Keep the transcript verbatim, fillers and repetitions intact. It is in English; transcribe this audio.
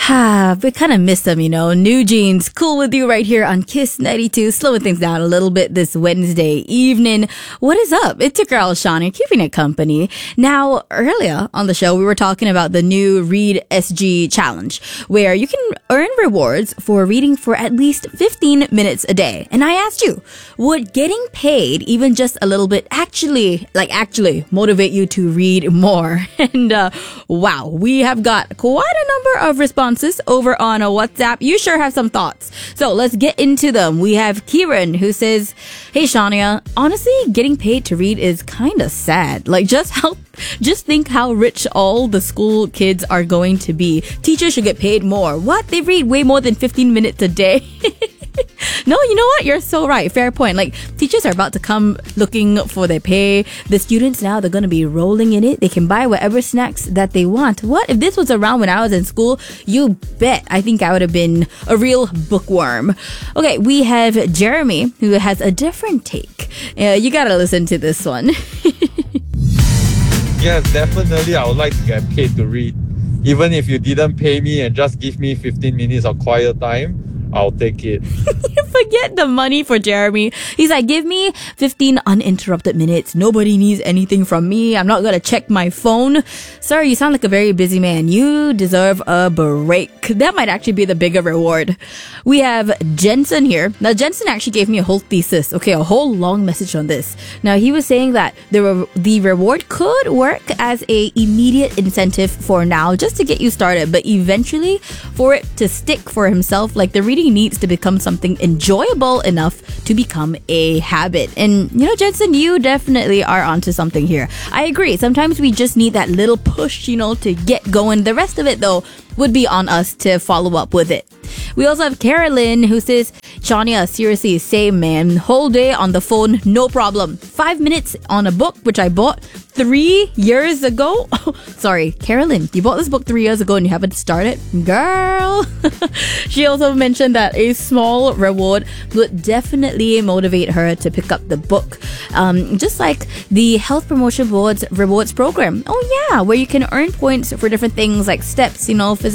Ah, we kind of miss them, you know. New Jeans, cool with you right here on Kiss ninety-two, slowing things down a little bit this Wednesday evening. What is up? It's your girl, Shani, keeping it company. Now, earlier on the show, we were talking about the new Read S G challenge, where you can earn rewards for reading for at least fifteen minutes a day. And I asked you, would getting paid even just a little bit actually, like actually, motivate you to read more? And uh, wow, we have got quite a number of responses over on a WhatsApp. You sure have some thoughts. So let's get into them. We have Kieran who says, hey Shania, honestly, getting paid to read is kind of sad. Like just how, just think how rich all the school kids are going to be. Teachers should get paid more. What? They read way more than fifteen minutes a day. No, you know what? You're so right. Fair point. Like, teachers are about to come looking for their pay. The students now, they're going to be rolling in it. They can buy whatever snacks that they want. What? If this was around when I was in school, you bet I think I would have been a real bookworm. Okay, we have Jeremy, who has a different take. Uh, you got to listen to this one. Yes, definitely I would like to get paid to read. Even if you didn't pay me and just give me fifteen minutes of quiet time, I'll take it. Forget the money for Jeremy. He's like, give me fifteen uninterrupted minutes. Nobody needs anything from me. I'm not going to check my phone. Sir, you sound like a very busy man. You deserve a break. That might actually be the bigger reward. We have Jensen here. Now, Jensen actually gave me a whole thesis. Okay, a whole long message on this. Now, he was saying that the, re- the reward could work as a immediate incentive for now, just to get you started. But eventually, for it to stick for himself, like the reading needs to become something enjoyable enough to become a habit. And you know, Jensen, you definitely are onto something here. I agree. Sometimes we just need that little push, you know, to get going. The rest of it, though, would be on us to follow up with it. We also have Carolyn who says, Shania, seriously, same man. Whole day on the phone, no problem. Five minutes on a book, which I bought three years ago. Oh, sorry, Carolyn, you bought this book three years ago and you haven't started? Girl. She also mentioned that a small reward would definitely motivate her to pick up the book. Um, just like the Health Promotion Board's rewards program. Oh yeah, where you can earn points for different things like steps, you know, physical